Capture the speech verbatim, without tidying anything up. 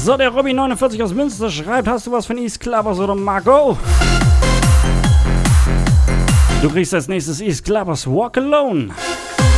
So, der Robby neunundvierzig aus Münster schreibt, hast du was von East Clubbers oder Margot? Du kriegst als nächstes East Clubbers Walk Alone.